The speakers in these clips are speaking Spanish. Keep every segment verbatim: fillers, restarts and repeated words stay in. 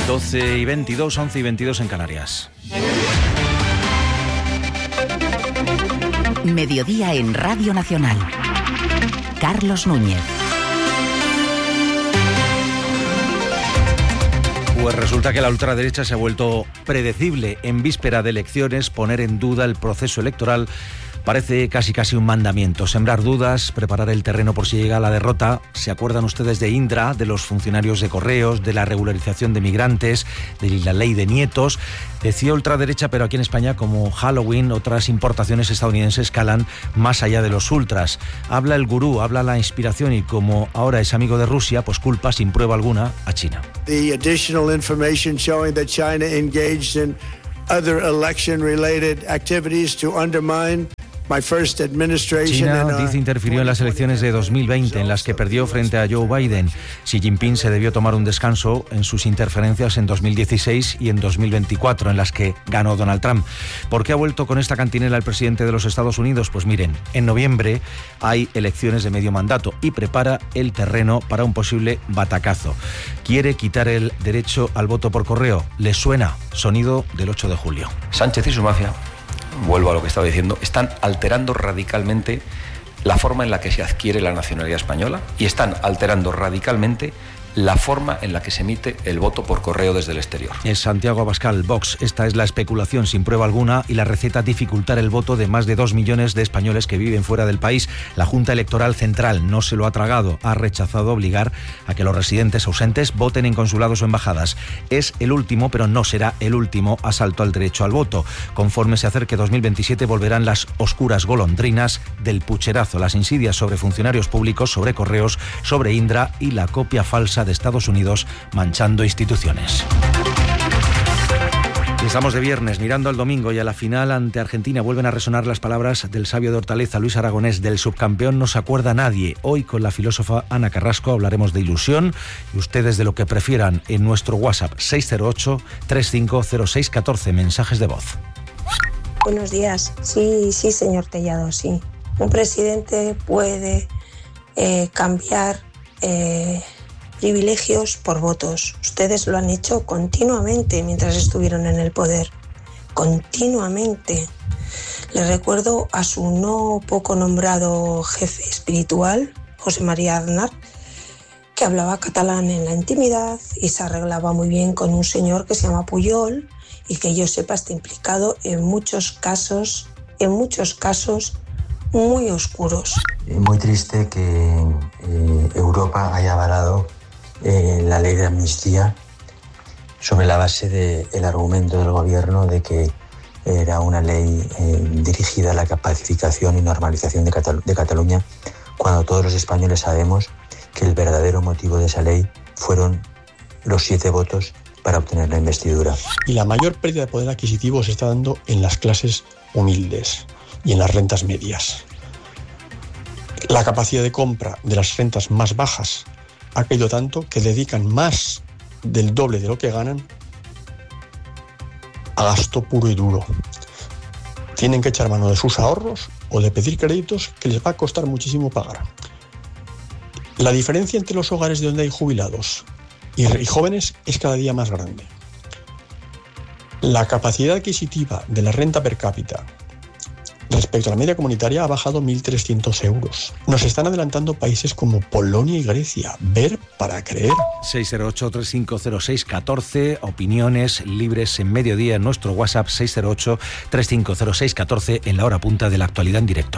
doce y veintidós, once y veintidós en Canarias. Mediodía en Radio Nacional. Carlos Núñez. Pues resulta que la ultraderecha se ha vuelto predecible. En víspera de elecciones, poner en duda el proceso electoral parece casi casi un mandamiento. Sembrar dudas, preparar el terreno por si llega la derrota. ¿Se acuerdan ustedes de Indra, de los funcionarios de correos, de la regularización de migrantes, de la ley de nietos? Decía ultraderecha, pero aquí en España, como Halloween, otras importaciones estadounidenses calan más allá de los ultras. Habla el gurú, habla la inspiración y como ahora es amigo de Rusia, pues culpa sin prueba alguna a China. The additional information showing that China engaged in other election-related activities to undermine China, dice, interfirió en las elecciones de dos mil veinte, en las que perdió frente a Joe Biden. Xi Jinping se debió tomar un descanso en sus interferencias en dos mil dieciséis y en dos mil veinticuatro, en las que ganó Donald Trump. ¿Por qué ha vuelto con esta cantinela el presidente de los Estados Unidos? Pues miren, en noviembre hay elecciones de medio mandato y prepara el terreno para un posible batacazo. Quiere quitar el derecho al voto por correo. ¿Les suena? Sonido del ocho de julio. Sánchez y su mafia, vuelvo a lo que estaba diciendo, están alterando radicalmente la forma en la que se adquiere la nacionalidad española y están alterando radicalmente la forma en la que se emite el voto por correo desde el exterior. Es Santiago Abascal, Vox. Esta es la especulación sin prueba alguna y la receta dificultar el voto de más de dos millones de españoles que viven fuera del país. La Junta Electoral Central no se lo ha tragado, ha rechazado obligar a que los residentes ausentes voten en consulados o embajadas. Es el último, pero no será el último asalto al derecho al voto. Conforme se acerque dos mil veintisiete volverán las oscuras golondrinas del pucherazo, las insidias sobre funcionarios públicos, sobre correos, sobre Indra y la copia falsa de Estados Unidos manchando instituciones. Estamos de viernes mirando al domingo y a la final ante Argentina vuelven a resonar las palabras del sabio de Hortaleza, Luis Aragonés: del subcampeón no se acuerda nadie. Hoy con la filósofa Ana Carrasco hablaremos de ilusión y ustedes de lo que prefieran en nuestro WhatsApp seis cero ocho, tres cinco cero seis uno cuatro, mensajes de voz. Buenos días. Sí, sí, señor Tellado, sí. Un presidente puede eh, cambiar eh, privilegios por votos. Ustedes lo han hecho continuamente mientras estuvieron en el poder. Continuamente. Les recuerdo a su no poco nombrado jefe espiritual, José María Aznar, que hablaba catalán en la intimidad y se arreglaba muy bien con un señor que se llama Pujol y que yo sepa está implicado en muchos casos, en muchos casos muy oscuros. Muy triste que eh, Europa haya avalado Eh, la ley de amnistía sobre la base del argumento del gobierno de que era una ley eh, dirigida a la pacificación y normalización de, Catal- de Cataluña, cuando todos los españoles sabemos que el verdadero motivo de esa ley fueron los siete votos para obtener la investidura. Y la mayor pérdida de poder adquisitivo se está dando en las clases humildes y en las rentas medias. La capacidad de compra de las rentas más bajas ha caído tanto que dedican más del doble de lo que ganan a gasto puro y duro. Tienen que echar mano de sus ahorros o de pedir créditos que les va a costar muchísimo pagar. La diferencia entre los hogares de donde hay jubilados y, y jóvenes es cada día más grande. La capacidad adquisitiva de la renta per cápita respecto a la media comunitaria ha bajado mil trescientos euros. Nos están adelantando países como Polonia y Grecia. Ver para creer. seis cero ocho, tres cinco cero seis uno cuatro, opiniones libres en mediodía en nuestro WhatsApp seis cero ocho, tres cinco cero seis uno cuatro en la hora punta de la actualidad en directo.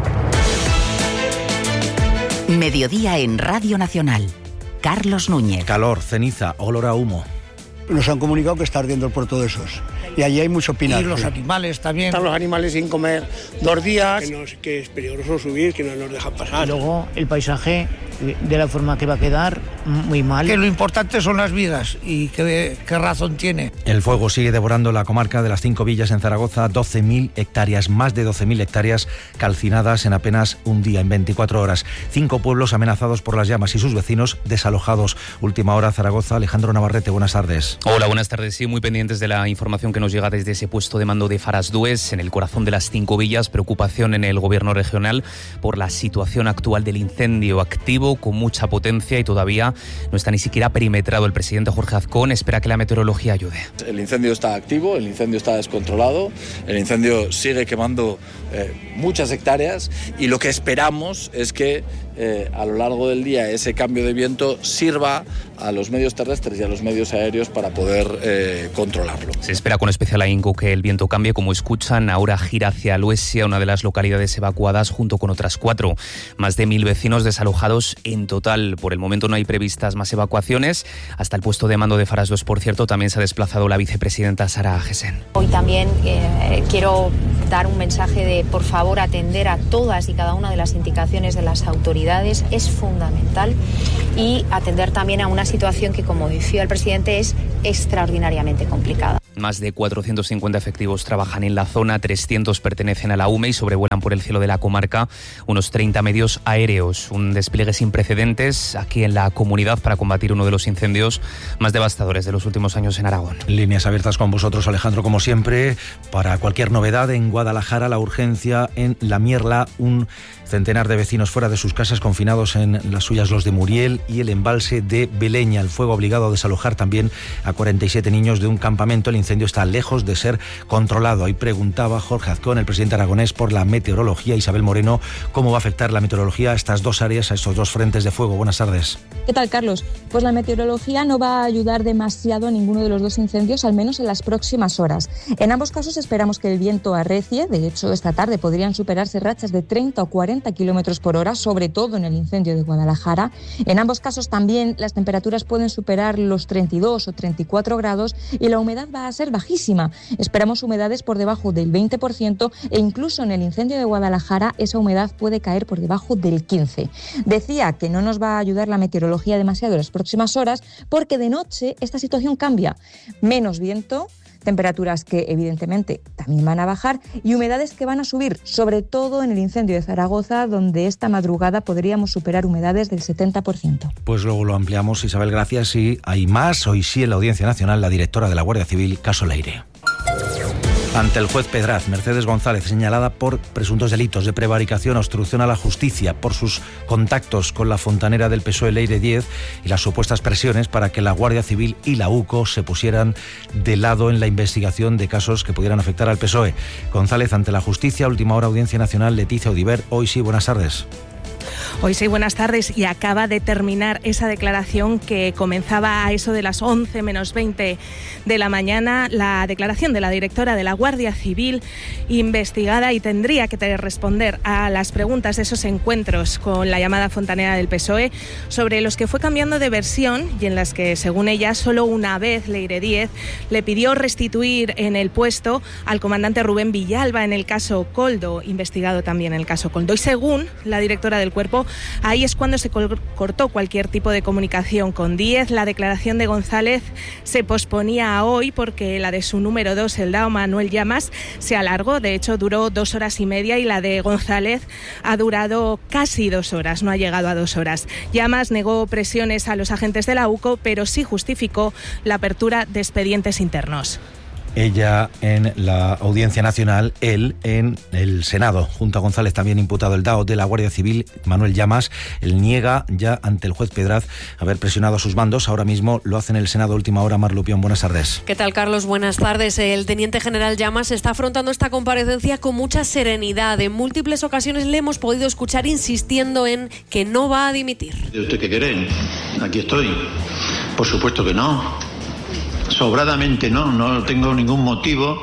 Mediodía en Radio Nacional. Carlos Núñez. Calor, ceniza, olor a humo. Nos han comunicado que está ardiendo el puerto de Esos. Y allí hay mucho pinaje. Y los animales también. Están los animales sin comer dos días. Que, nos, que es peligroso subir, que no nos dejan pasar. Y luego el paisaje, de la forma que va a quedar, muy mal. Que lo importante son las vidas y qué, qué razón tiene. El fuego sigue devorando la comarca de las Cinco Villas en Zaragoza. doce mil hectáreas, más de doce mil hectáreas calcinadas en apenas un día, en veinticuatro horas. Cinco pueblos amenazados por las llamas y sus vecinos desalojados. Última hora, Zaragoza. Alejandro Navarrete, buenas tardes. Hola, buenas tardes. Sí, muy pendientes de la información que nos llega desde ese puesto de mando de Farasdues, en el corazón de las Cinco Villas. Preocupación en el gobierno regional por la situación actual del incendio activo con mucha potencia y todavía no está ni siquiera perimetrado. El presidente Jorge Azcón espera que la meteorología ayude. El incendio está activo, el incendio está descontrolado, el incendio sigue quemando eh, muchas hectáreas y lo que esperamos es que eh, a lo largo del día ese cambio de viento sirva a los medios terrestres y a los medios aéreos para poder eh, controlarlo. Se espera con especial ahínco que el viento cambie. Como escuchan, ahora gira hacia Luesia, una de las localidades evacuadas junto con otras cuatro. Más de mil vecinos desalojados en total. Por el momento no hay previstas más evacuaciones. Hasta el puesto de mando de Farasdues, por cierto, también se ha desplazado la vicepresidenta Sara Agesen. Hoy también eh, quiero dar un mensaje de, por favor, atender a todas y cada una de las indicaciones de las autoridades. Es fundamental, y atender también a una situación que, como decía el presidente, es extraordinariamente complicada. Más de cuatrocientos cincuenta efectivos trabajan en la zona, trescientos pertenecen a la U M E y sobrevuelan por el cielo de la comarca unos treinta medios aéreos. Un despliegue sin precedentes aquí en la comunidad para combatir uno de los incendios más devastadores de los últimos años en Aragón. Líneas abiertas con vosotros, Alejandro, como siempre. Para cualquier novedad en Guadalajara, la urgencia en La Mierla, un centenar de vecinos fuera de sus casas, confinados en las suyas, los de Muriel y el embalse de Beleña. El fuego ha obligado a desalojar también a cuarenta y siete niños de un campamento. El incendio está lejos de ser controlado. Ahí preguntaba Jorge Azcón, el presidente aragonés, por la meteorología. Isabel Moreno, ¿cómo va a afectar la meteorología a estas dos áreas, a estos dos frentes de fuego? Buenas tardes. ¿Qué tal, Carlos? Pues la meteorología no va a ayudar demasiado a ninguno de los dos incendios, al menos en las próximas horas. En ambos casos esperamos que el viento arrecie. De hecho, esta tarde podrían superarse rachas de treinta o cuarenta kilómetros por hora, sobre todo en el incendio de Guadalajara. En ambos casos también las temperaturas pueden superar los treinta y dos o treinta y cuatro grados y la humedad va a ser bajísima. Esperamos humedades por debajo del veinte por ciento e incluso en el incendio de Guadalajara esa humedad puede caer por debajo del quince por ciento. Decía que no nos va a ayudar la meteorología demasiado en las próximas horas porque de noche esta situación cambia. Menos viento, temperaturas que evidentemente también van a bajar y humedades que van a subir, sobre todo en el incendio de Zaragoza, donde esta madrugada podríamos superar humedades del setenta por ciento. Pues luego lo ampliamos, Isabel, gracias. Y hay más. Hoy sí, en la Audiencia Nacional, la directora de la Guardia Civil, caso Leire. Ante el juez Pedraz, Mercedes González, señalada por presuntos delitos de prevaricación, obstrucción a la justicia, por sus contactos con la fontanera del P S O E, Leire Díez, y las supuestas presiones para que la Guardia Civil y la U C O se pusieran de lado en la investigación de casos que pudieran afectar al P S O E. González ante la justicia, última hora, Audiencia Nacional. Leticia Audiver, hoy sí, buenas tardes. Hoy sí, buenas tardes. Y acaba de terminar esa declaración que comenzaba a eso de las once menos veinte de la mañana, la declaración de la directora de la Guardia Civil, investigada y tendría que responder a las preguntas de esos encuentros con la llamada fontanera del P S O E, sobre los que fue cambiando de versión y en las que, según ella, solo una vez Leire Díez le pidió restituir en el puesto al comandante Rubén Villalba en el caso Koldo, investigado también en el caso Koldo. Y según la directora del cuerpo, ahí es cuando se cortó cualquier tipo de comunicación con Díez. La declaración de González se posponía a hoy porque la de su número dos, el dao Manuel Llamas, se alargó. De hecho, duró dos horas y media y la de González ha durado casi dos horas, no ha llegado a dos horas. Llamas negó presiones a los agentes de la U C O, pero sí justificó la apertura de expedientes internos. Ella en la Audiencia Nacional, él en el Senado. Junto a González, también imputado el dao de la Guardia Civil, Manuel Llamas. Él niega ya ante el juez Pedraz haber presionado a sus mandos. Ahora mismo lo hace en el Senado. Última hora, Mar Lupión, buenas tardes. ¿Qué tal, Carlos? Buenas tardes. El teniente general Llamas está afrontando esta comparecencia con mucha serenidad. En múltiples ocasiones le hemos podido escuchar insistiendo en que no va a dimitir. ¿De usted qué quiere? Aquí estoy. Por supuesto que no. Sobradamente no, no tengo ningún motivo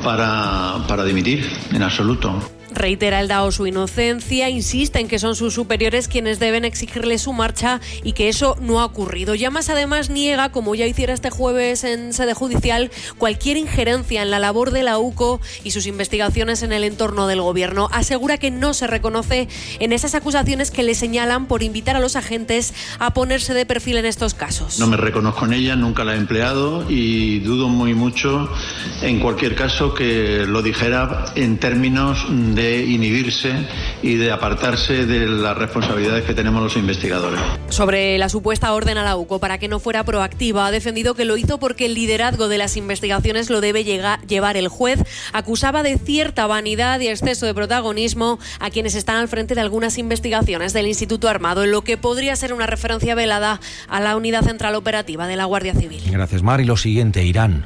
para, para dimitir, en absoluto. Reitera el dao su inocencia, insiste en que son sus superiores quienes deben exigirle su marcha y que eso no ha ocurrido. Llamas además niega, como ya hiciera este jueves en sede judicial, cualquier injerencia en la labor de la U C O y sus investigaciones en el entorno del gobierno. Asegura que no se reconoce en esas acusaciones que le señalan por invitar a los agentes a ponerse de perfil en estos casos. No me reconozco en ella, nunca la he empleado y dudo muy mucho, en cualquier caso, que lo dijera en términos de de inhibirse y de apartarse de las responsabilidades que tenemos los investigadores. Sobre la supuesta orden a la U C O para que no fuera proactiva, ha defendido que lo hizo porque el liderazgo de las investigaciones lo debe llegar, llevar el juez. Acusaba de cierta vanidad y exceso de protagonismo a quienes están al frente de algunas investigaciones del Instituto Armado, en lo que podría ser una referencia velada a la Unidad Central Operativa de la Guardia Civil. Gracias, Mar. Y lo siguiente, Irán.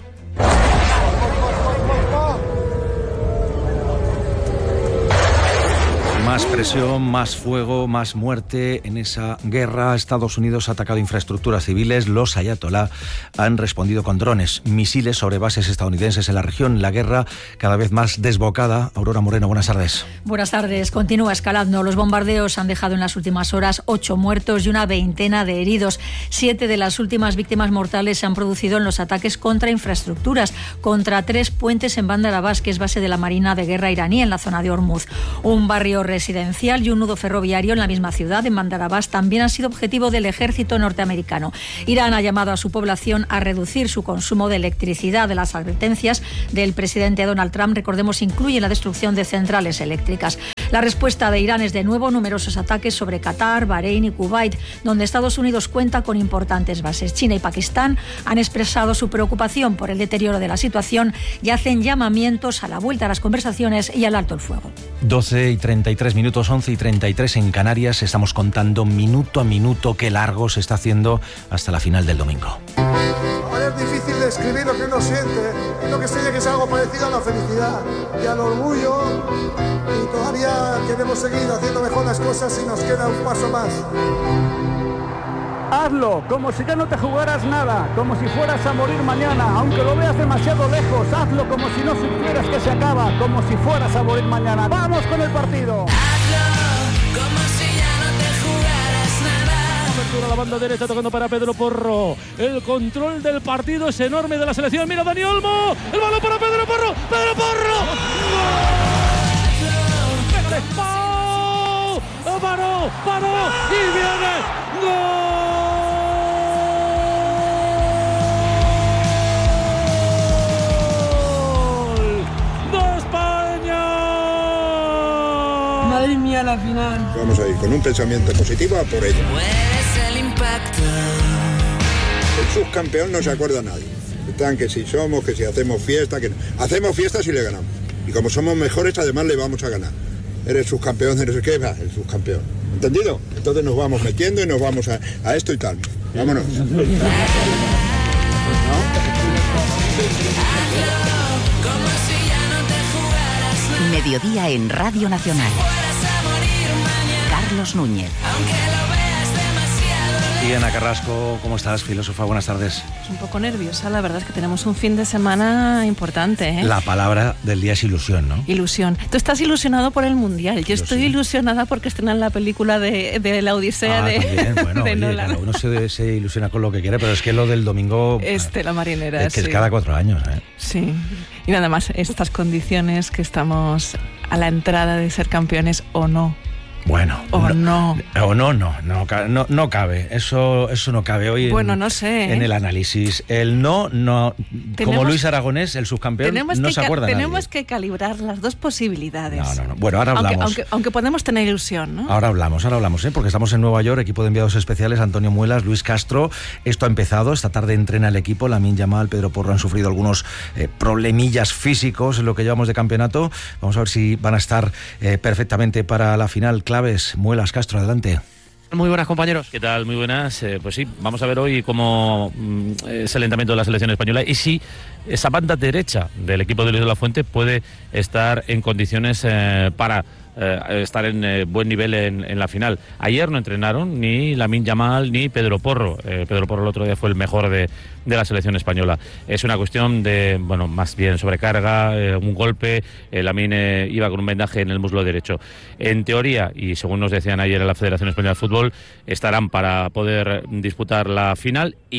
Más presión, más fuego, más muerte en esa guerra. Estados Unidos ha atacado infraestructuras civiles. Los ayatolá han respondido con drones, misiles sobre bases estadounidenses en la región. La guerra cada vez más desbocada. Aurora Moreno, buenas tardes. Buenas tardes. Continúa escalando. Los bombardeos han dejado en las últimas horas ocho muertos y una veintena de heridos. Siete de las últimas víctimas mortales se han producido en los ataques contra infraestructuras, contra tres puentes en Bandar Abbas, que es base de la Marina de Guerra iraní en la zona de Hormuz. Un barrio residencial y un nudo ferroviario en la misma ciudad, en Bandar Abbas, también han sido objetivo del ejército norteamericano. Irán ha llamado a su población a reducir su consumo de electricidad. De las advertencias del presidente Donald Trump, recordemos, incluye la destrucción de centrales eléctricas. La respuesta de Irán es de nuevo numerosos ataques sobre Qatar, Bahrein y Kuwait, donde Estados Unidos cuenta con importantes bases. China y Pakistán han expresado su preocupación por el deterioro de la situación y hacen llamamientos a la vuelta a las conversaciones y al alto el fuego. doce y treinta y tres minutos, once y treinta y tres en Canarias. Estamos contando minuto a minuto qué largo se está haciendo hasta la final del domingo. Es difícil describir lo que uno siente, lo que sé que es algo parecido a la felicidad y al orgullo, y todavía queremos seguir haciendo mejor las cosas y nos queda un paso más. Hazlo como si ya no te jugaras nada, como si fueras a morir mañana, aunque lo veas demasiado lejos. Hazlo como si no supieras que se acaba, como si fueras a morir mañana. ¡Vamos con el partido! Hazlo como si ya no te jugaras nada. Apertura a la banda derecha tocando para Pedro Porro. El control del partido es enorme de la selección. Mira Dani Olmo. El balón para Pedro Porro. ¡Pedro Porro! ¡Gol! ¡Pau! ¡Paró! ¡Paró! ¡Y viene! ¡Gol! Madre mía, la final. Vamos a ir con un pensamiento positivo a por ello. Puedes el impacto. El subcampeón no se acuerda a nadie. Están que si somos, que si hacemos fiesta, que no. Hacemos fiesta si le ganamos. Y como somos mejores, además le vamos a ganar. Eres subcampeón de no sé qué, va, el subcampeón. ¿Entendido? Entonces nos vamos metiendo y nos vamos a, a esto y tal. Vámonos. Mediodía en Radio Nacional. Carlos Núñez. Y Ana Carrasco, ¿cómo estás, filósofa? Buenas tardes. Un poco nerviosa, la verdad es que tenemos un fin de semana importante, ¿eh? La palabra del día es ilusión, ¿no? Ilusión. Tú estás ilusionado por el Mundial. Yo, Yo estoy sí. ilusionada porque estrenan la película de, de la Odisea ah, de, también. Bueno, de oye, Nolan. Claro, uno se, se ilusiona con lo que quiere, pero es que lo del domingo... Este, la marinera, es que sí. es cada cuatro años, ¿eh? Sí. Y nada más, estas condiciones que estamos a la entrada de ser campeones o no. Bueno, o no, no. O no, no, no, no, no cabe. Eso, eso no cabe hoy. Bueno, en, no sé. En el análisis. El no, no. Tenemos, como Luis Aragonés, el subcampeón, no se acuerda nadie. Tenemos que calibrar las dos posibilidades. No, no, no. Bueno, ahora hablamos. Aunque, aunque, aunque podemos tener ilusión, ¿no? Ahora hablamos, ahora hablamos, ¿eh? Porque estamos en Nueva York, equipo de enviados especiales, Antonio Muelas, Luis Castro. Esto ha empezado. Esta tarde entrena el equipo. Lamine Yamal, Pedro Porro han sufrido algunos eh, problemillas físicos en lo que llevamos de campeonato. Vamos a ver si van a estar eh, perfectamente para la final. Claves, Muelas, Castro, adelante. Muy buenas, compañeros. ¿Qué tal? Muy buenas. Eh, pues sí, vamos a ver hoy cómo mm, es el entrenamiento de la selección española y si esa banda derecha del equipo de Luis de la Fuente puede estar en condiciones eh, para eh, estar en eh, buen nivel en, en la final. Ayer no entrenaron ni Lamine Yamal ni Pedro Porro. Eh, Pedro Porro el otro día fue el mejor de, de la selección española. Es una cuestión de, bueno, más bien sobrecarga, eh, un golpe. Eh, Lamine eh, iba con un vendaje en el muslo derecho. En teoría, y según nos decían ayer en la Federación Española de Fútbol, estarán para poder disputar la final y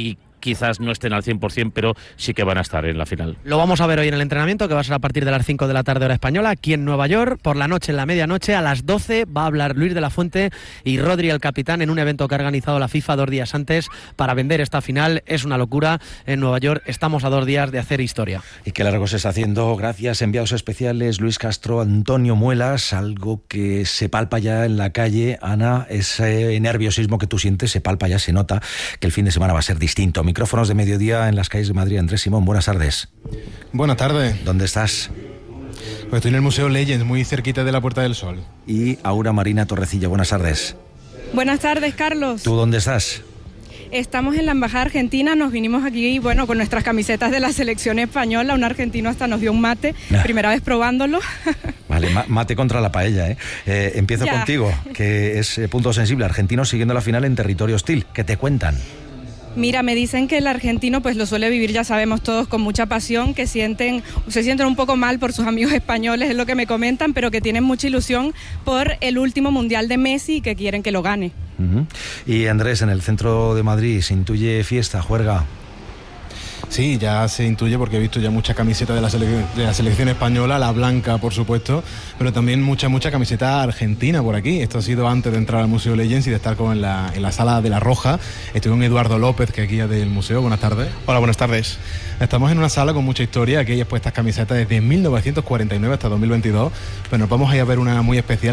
quizás no estén al cien por ciento, pero sí que van a estar en la final. Lo vamos a ver hoy en el entrenamiento, que va a ser a partir de las cinco de la tarde hora española, aquí en Nueva York. Por la noche, en la medianoche, a las doce, va a hablar Luis de la Fuente y Rodri, el capitán, en un evento que ha organizado la FIFA dos días antes para vender esta final. Es una locura. En Nueva York estamos a dos días de hacer historia. Y qué largo se está haciendo. Gracias, enviados especiales Luis Castro, Antonio Muelas. Algo que se palpa ya en la calle, Ana, ese nerviosismo que tú sientes, se palpa ya, se nota que el fin de semana va a ser distinto. Micrófonos de mediodía en las calles de Madrid. Andrés Simón, buenas tardes. Buenas tardes. ¿Dónde estás? Pues estoy en el Museo Legends, muy cerquita de la Puerta del Sol. Y Aura Marina Torrecilla, buenas tardes. Buenas tardes, Carlos. ¿Tú dónde estás? Estamos en la Embajada Argentina, nos vinimos aquí, bueno, con nuestras camisetas de la selección española. Un argentino hasta nos dio un mate, nah. primera vez probándolo. Vale, ma- mate contra la paella, ¿eh? eh empiezo ya. contigo, que es eh, punto sensible. Argentinos siguiendo la final en territorio hostil. ¿Qué te cuentan? Mira, me dicen que el argentino pues lo suele vivir, ya sabemos todos, con mucha pasión, que sienten, se sienten un poco mal por sus amigos españoles, es lo que me comentan, pero que tienen mucha ilusión por el último Mundial de Messi y que quieren que lo gane. Uh-huh. Y Andrés, en el centro de Madrid, ¿se intuye fiesta, juerga? Sí, ya se intuye porque he visto ya mucha camiseta de la, sele- de la selección española, la blanca por supuesto, pero también mucha, mucha camiseta argentina por aquí. Esto ha sido antes de entrar al Museo Legends y de estar como en la, en la sala de la Roja. Estoy con Eduardo López, que es guía del museo. Buenas tardes. Hola, buenas tardes. Estamos en una sala con mucha historia, aquí hay expuestas camisetas desde mil novecientos cuarenta y nueve hasta dos mil veintidós, pero nos vamos a ir a ver una muy especial